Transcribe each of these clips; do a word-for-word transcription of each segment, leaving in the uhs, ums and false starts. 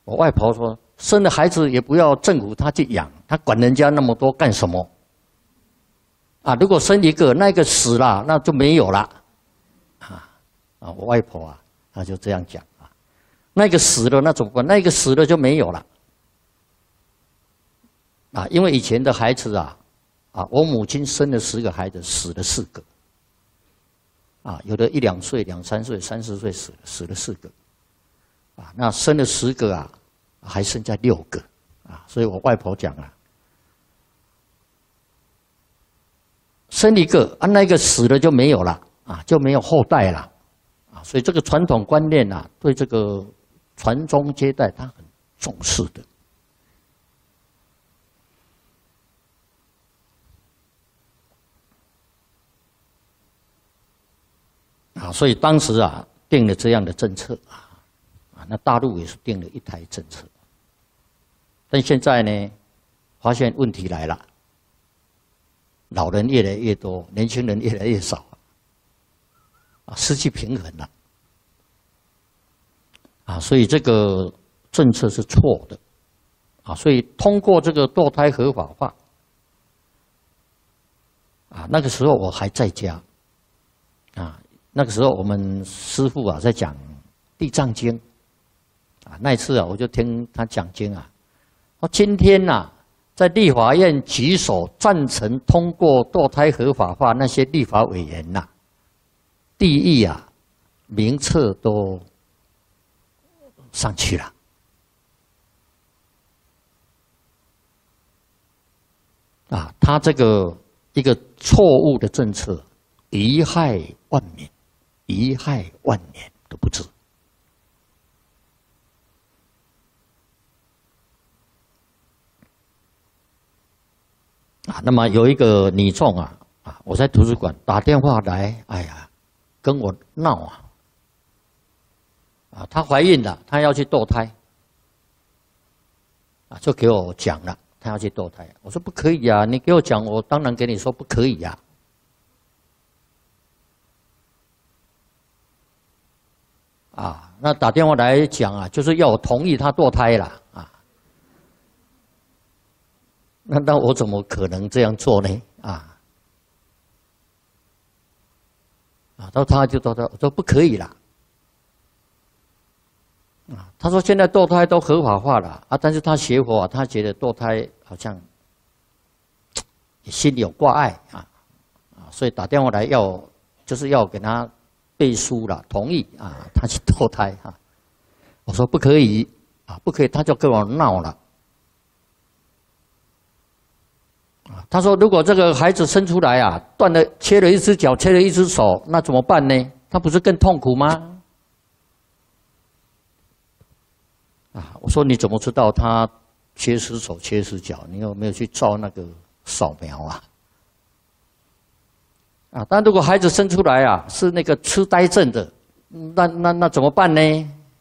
我外婆说，生了孩子也不要政府他去养，他管人家那么多干什么？啊，如果生一个，那个死了，那就没有了。啊啊，我外婆啊，她就这样讲啊，那个死了那怎么办？那个死了就没有了。啊，因为以前的孩子啊，啊，我母亲生了十个孩子，死了四个。啊，有的一两岁、两三岁、三四岁死了，死了四个。啊，那生了十个啊，还剩下六个。啊，所以我外婆讲啊，生一个啊，那个死了就没有了，啊，就没有后代了。啊，所以这个传统观念啊，对这个传宗接代，他很重视的。啊，所以当时啊，定了这样的政策啊，啊，那大陆也是定了一台政策，但现在呢，发现问题来了，老人越来越多，年轻人越来越少，啊，失去平衡了，啊，所以这个政策是错的，啊，所以通过这个堕胎合法化，啊，那个时候我还在家，啊。那个时候，我们师父啊在讲《地藏经》，啊，那一次啊，我就听他讲经啊。说今天呐、啊，在立法院举手赞成通过堕胎合法化那些立法委员呐、啊，地狱啊，名册都上去了。啊，他这个一个错误的政策，贻害万民。贻害万年都不止啊！那么有一个女众啊啊，我在图书馆打电话来，哎呀，跟我闹啊啊！她怀孕了，她要去堕胎啊，就给我讲了，她要去堕胎。我说不可以啊，你给我讲，我当然给你说不可以呀、啊。啊，那打电话来讲啊，就是要我同意他堕胎了啊。那那我怎么可能这样做呢？啊啊，到他就到他说不可以了。啊，他说现在堕胎都合法化了啊，但是他学佛啊，他觉得堕胎好像心里有挂碍啊啊，所以打电话来要就是要给他。背书了，同意啊，他去堕胎啊。我说不可以啊，不可以，他就跟我闹了。啊，他说如果这个孩子生出来啊，断了，切了一只脚，切了一只手，那怎么办呢？他不是更痛苦吗？啊，我说你怎么知道他切失手、切失脚？你有没有去照那个扫描啊？啊，但如果孩子生出来啊是那个痴呆症的，那那那怎么办呢？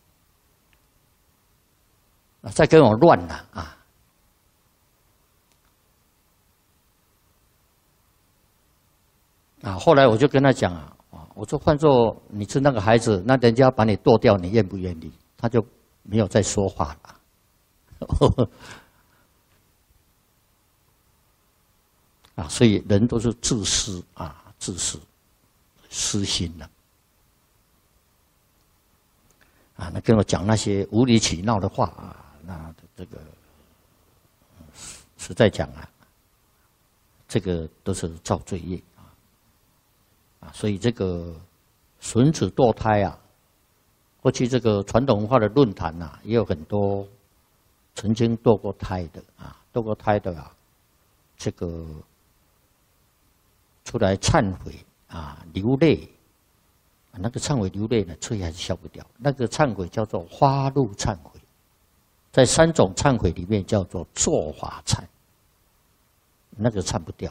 啊，再跟我乱了啊！啊，后来我就跟他讲啊，啊，我说换做你是那个孩子，那人家把你剁掉，你愿不愿意？他就没有再说话了。啊，所以人都是自私啊。自私、私心了啊！那跟我讲那些无理取闹的话啊，那这个实在讲啊，这个都是造罪业啊啊！所以这个损子堕胎啊，过去这个传统文化的论坛呐、啊，也有很多曾经堕过胎的啊，堕过胎的啊，这个。出来忏悔啊，流泪，啊、那个忏悔流泪呢，吹还是消不掉。那个忏悔叫做花露忏悔，在三种忏悔里面叫做做法忏，那个忏不掉。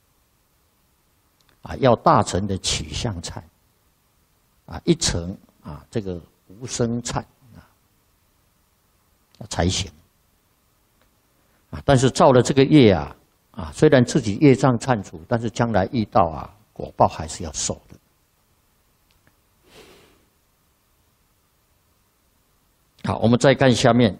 啊，要大乘的取向忏，啊，一层啊，这个无生忏啊，才行。啊，但是造了这个业啊。啊，虽然自己业障忏除，但是将来遇到啊，果报还是要受的。好，我们再看下面